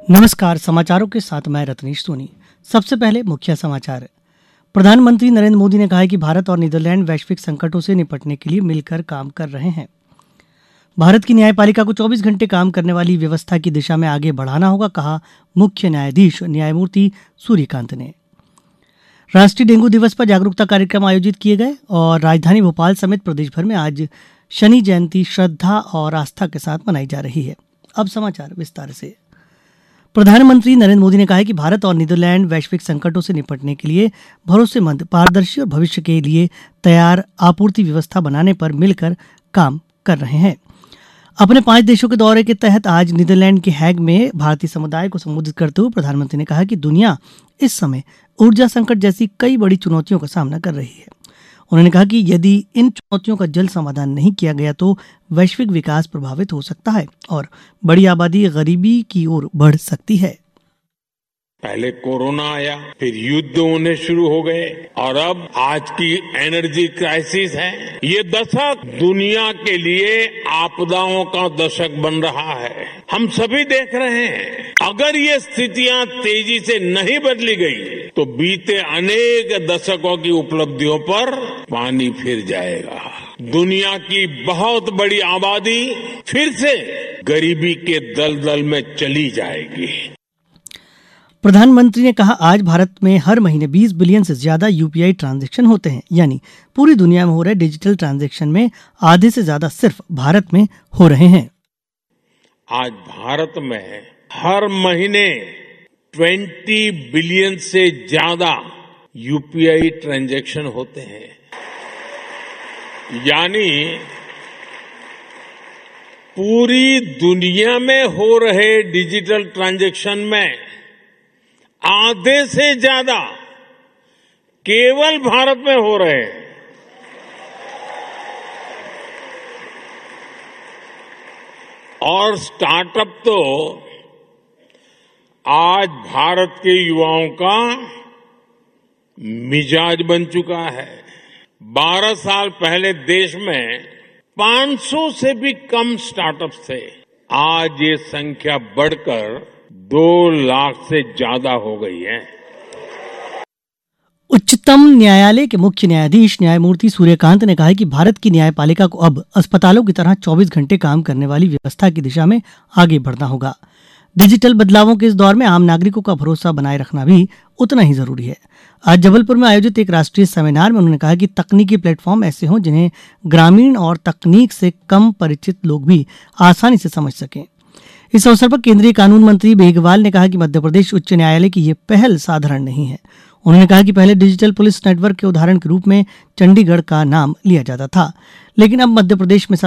नमस्कार। समाचारों के साथ मैं रत्नेश सोनी। सबसे पहले मुख्य समाचार। प्रधानमंत्री नरेंद्र मोदी ने कहा है कि भारत और नीदरलैंड वैश्विक संकटों से निपटने के लिए मिलकर काम कर रहे हैं। भारत की न्यायपालिका को 24 घंटे काम करने वाली व्यवस्था की दिशा में आगे बढ़ाना होगा, कहा मुख्य न्यायाधीश न्यायमूर्ति सूर्यकांत ने। राष्ट्रीय डेंगू दिवस पर जागरूकता कार्यक्रम आयोजित किए गए और राजधानी भोपाल समेत प्रदेश भर में आज शनि जयंती श्रद्धा और आस्था के साथ मनाई जा रही है। अब समाचार विस्तार से। प्रधानमंत्री नरेंद्र मोदी ने कहा है कि भारत और नीदरलैंड वैश्विक संकटों से निपटने के लिए भरोसेमंद, पारदर्शी और भविष्य के लिए तैयार आपूर्ति व्यवस्था बनाने पर मिलकर काम कर रहे हैं। अपने 5 देशों के दौरे के तहत आज नीदरलैंड के हैग में भारतीय समुदाय को संबोधित करते हुए प्रधानमंत्री ने कहा कि दुनिया इस समय ऊर्जा संकट जैसी कई बड़ी चुनौतियों का सामना कर रही है। उन्होंने कहा कि यदि इन चुनौतियों का जल्द समाधान नहीं किया गया तो वैश्विक विकास प्रभावित हो सकता है और बड़ी आबादी गरीबी की ओर बढ़ सकती है। पहले कोरोना आया, फिर युद्ध होने शुरू हो गए और अब आज की एनर्जी क्राइसिस है। ये दशक दुनिया के लिए आपदाओं का दशक बन रहा है। हम सभी देख रहे हैं, अगर ये स्थितियां तेजी से नहीं बदली गई तो बीते अनेक दशकों की उपलब्धियों पर पानी फिर जाएगा। दुनिया की बहुत बड़ी आबादी फिर से गरीबी के दलदल में चली जाएगी। प्रधानमंत्री ने कहा, आज भारत में हर महीने 20 बिलियन से ज्यादा यूपीआई ट्रांजैक्शन होते हैं, यानी पूरी दुनिया में हो रहे डिजिटल ट्रांजैक्शन में आधे से ज्यादा सिर्फ भारत में हो रहे हैं। आज भारत में हर महीने 20 बिलियन से ज्यादा यूपीआई ट्रांजैक्शन होते हैं, यानी पूरी दुनिया में हो रहे डिजिटल ट्रांजैक्शन में आधे से ज्यादा केवल भारत में हो रहे हैं। और स्टार्टअप तो आज भारत के युवाओं का मिजाज बन चुका है। 12 साल पहले देश में 500 से भी कम स्टार्टअप्स थे। आज ये संख्या बढ़कर 2 लाख से ज्यादा हो गई है। उच्चतम न्यायालय के मुख्य न्यायाधीश न्यायमूर्ति सूर्यकांत ने कहा है कि भारत की न्यायपालिका को अब अस्पतालों की तरह 24 घंटे काम करने वाली व्यवस्था की दिशा में आगे बढ़ना होगा। डिजिटल बदलावों के इस दौर में आम नागरिकों का भरोसा बनाए रखना भी उतना ही जरूरी है। आज जबलपुर में आयोजित एक राष्ट्रीय सेमिनार में उन्होंने कहा कि तकनीकी प्लेटफॉर्म ऐसे हों जिन्हें ग्रामीण और तकनीक से कम परिचित लोग भी आसानी से समझ सकें। इस अवसर पर केंद्रीय कानून मंत्री बेगवाल ने कहा कि मध्य प्रदेश उच्च न्यायालय की ये पहल साधारण नहीं है। उन्होंने कहा कि पहले डिजिटल पुलिस नेटवर्क के उदाहरण के रूप में चंडीगढ़ का नाम लिया जाता था, लेकिन अब मध्य प्रदेश में